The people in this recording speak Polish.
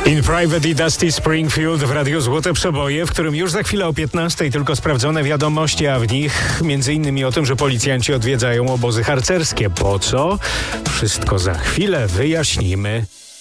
In Private i Dusty Springfield w Radiu Złote Przeboje, w którym już za chwilę o 15 tylko sprawdzone wiadomości, a w nich m.in. o tym, że policjanci odwiedzają obozy harcerskie. Po co? Wszystko za chwilę wyjaśnimy.